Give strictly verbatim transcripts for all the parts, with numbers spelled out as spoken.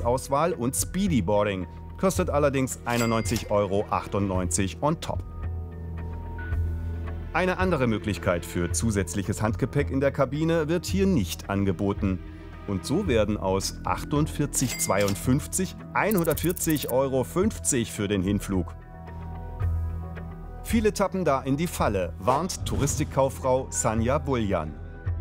Sitzplatzauswahl und Speedyboarding. Kostet allerdings einundneunzig Euro achtundneunzig on top. Eine andere Möglichkeit für zusätzliches Handgepäck in der Kabine wird hier nicht angeboten. Und so werden aus achtundvierzig Euro zweiundfünfzig hundertvierzig Euro fünfzig für den Hinflug. Viele tappen da in die Falle, warnt Touristikkauffrau Sanja Buljan.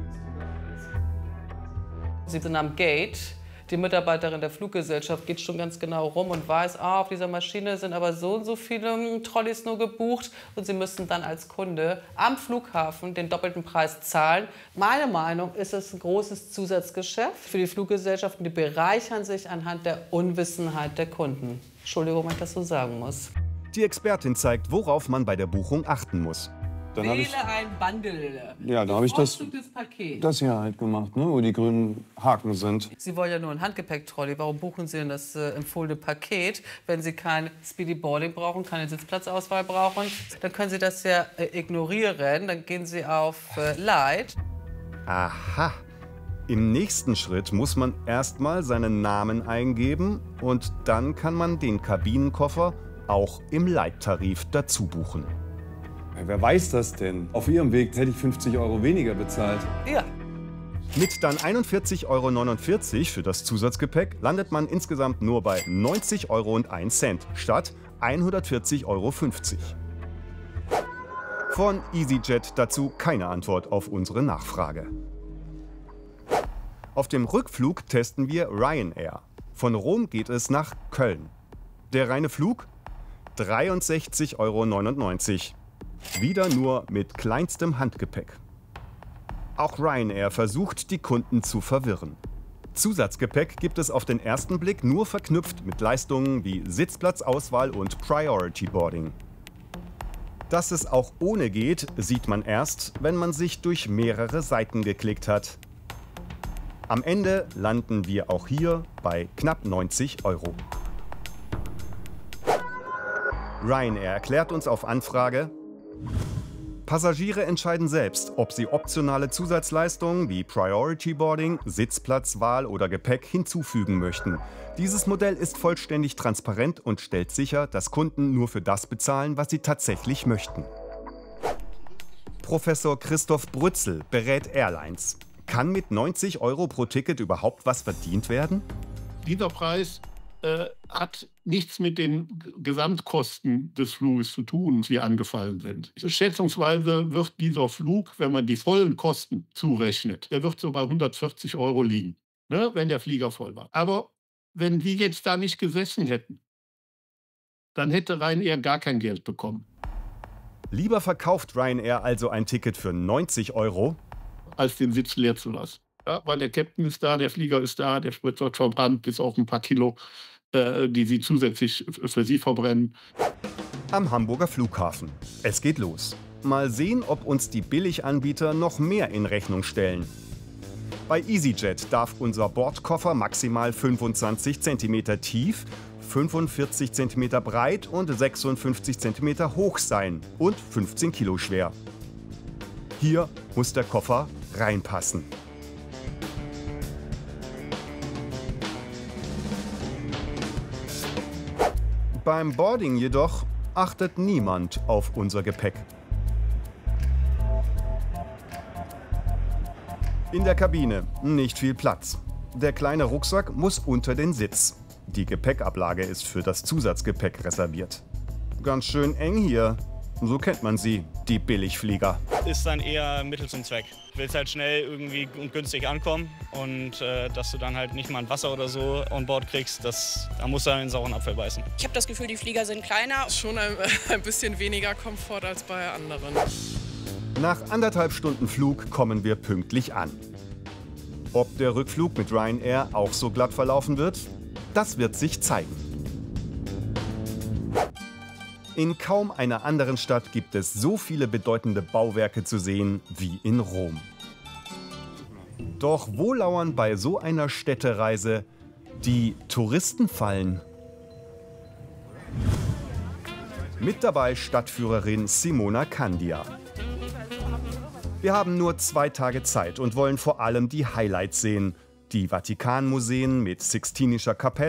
Sie sind am Gate. Die Mitarbeiterin der Fluggesellschaft geht schon ganz genau rum und weiß, ah, auf dieser Maschine sind aber so und so viele Trolleys nur gebucht. Und Sie müssen dann als Kunde am Flughafen den doppelten Preis zahlen. Meine Meinung ist es ein großes Zusatzgeschäft für die Fluggesellschaften. Die bereichern sich anhand der Unwissenheit der Kunden. Entschuldigung, wenn ich das so sagen muss. Die Expertin zeigt, worauf man bei der Buchung achten muss. Dann Wähle ich, ein Bundle. ja, da habe ich das, Paket. das hier halt gemacht, ne, wo die grünen Haken sind. Sie wollen ja nur ein Handgepäck-Trolley. Warum buchen Sie denn das äh, empfohlene Paket, wenn Sie kein Speedy Boarding brauchen, keine Sitzplatzauswahl brauchen? Dann können Sie das ja äh, ignorieren. Dann gehen Sie auf äh, Light. Aha. Im nächsten Schritt muss man erstmal seinen Namen eingeben und dann kann man den Kabinenkoffer auch im Light-Tarif dazu buchen. Ja, wer weiß das denn? Auf Ihrem Weg hätte ich fünfzig Euro weniger bezahlt. Ja. Mit dann einundvierzig Euro neunundvierzig für das Zusatzgepäck landet man insgesamt nur bei neunzig Euro und ein Cent statt hundertvierzig Euro fünfzig. Von EasyJet dazu keine Antwort auf unsere Nachfrage. Auf dem Rückflug testen wir Ryanair. Von Rom geht es nach Köln. Der reine Flug? dreiundsechzig Euro neunundneunzig. Wieder nur mit kleinstem Handgepäck. Auch Ryanair versucht, die Kunden zu verwirren. Zusatzgepäck gibt es auf den ersten Blick nur verknüpft mit Leistungen wie Sitzplatzauswahl und Priority Boarding. Dass es auch ohne geht, sieht man erst, wenn man sich durch mehrere Seiten geklickt hat. Am Ende landen wir auch hier bei knapp neunzig Euro. Ryanair erklärt uns auf Anfrage: Passagiere entscheiden selbst, ob sie optionale Zusatzleistungen wie Priority Boarding, Sitzplatzwahl oder Gepäck hinzufügen möchten. Dieses Modell ist vollständig transparent und stellt sicher, dass Kunden nur für das bezahlen, was sie tatsächlich möchten. Professor Christoph Brützel berät Airlines. Kann mit neunzig Euro pro Ticket überhaupt was verdient werden? Dieser Preis äh, hat nichts mit den Gesamtkosten des Fluges zu tun, die angefallen sind. Schätzungsweise wird dieser Flug, wenn man die vollen Kosten zurechnet, der wird so bei hundertvierzig Euro liegen, ne, wenn der Flieger voll war. Aber wenn die jetzt da nicht gesessen hätten, dann hätte Ryanair gar kein Geld bekommen. Lieber verkauft Ryanair also ein Ticket für neunzig Euro, als den Sitz leer zu lassen. Ja, weil der Captain ist da, der Flieger ist da, der Sprit verbrannt, bis auf ein paar Kilo, äh, die sie zusätzlich für sie verbrennen. Am Hamburger Flughafen. Es geht los. Mal sehen, ob uns die Billiganbieter noch mehr in Rechnung stellen. Bei EasyJet darf unser Bordkoffer maximal fünfundzwanzig Zentimeter tief, fünfundvierzig Zentimeter breit und sechsundfünfzig Zentimeter hoch sein und fünfzehn Kilo schwer. Hier muss der Koffer reinpassen. Beim Boarding jedoch achtet niemand auf unser Gepäck. In der Kabine nicht viel Platz. Der kleine Rucksack muss unter den Sitz. Die Gepäckablage ist für das Zusatzgepäck reserviert. Ganz schön eng hier. So kennt man sie, die Billigflieger. Ist dann eher Mittel zum Zweck. Du willst halt schnell irgendwie und günstig ankommen und äh, dass du dann halt nicht mal ein Wasser oder so an Bord kriegst, das, da musst du dann in den sauren Apfel beißen. Ich habe das Gefühl, die Flieger sind kleiner. Schon ein, ein bisschen weniger Komfort als bei anderen. Nach anderthalb Stunden Flug kommen wir pünktlich an. Ob der Rückflug mit Ryanair auch so glatt verlaufen wird, das wird sich zeigen. In kaum einer anderen Stadt gibt es so viele bedeutende Bauwerke zu sehen wie in Rom. Doch wo lauern bei so einer Städtereise die Touristenfallen? Mit dabei Stadtführerin Simona Candia. Wir haben nur zwei Tage Zeit und wollen vor allem die Highlights sehen. Die Vatikanmuseen mit Sixtinischer Kapelle,